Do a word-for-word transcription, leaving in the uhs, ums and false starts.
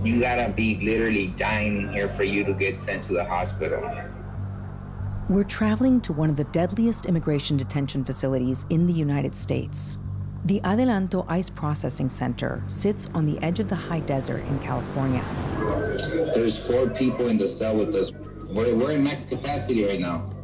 You gotta be literally dying in here for you to get sent to the hospital. We're traveling to one of the deadliest immigration detention facilities in the United States. The Adelanto Ice Processing Center sits on the edge of the high desert in California. There's four people in the cell with us. We're, we're in max capacity right now.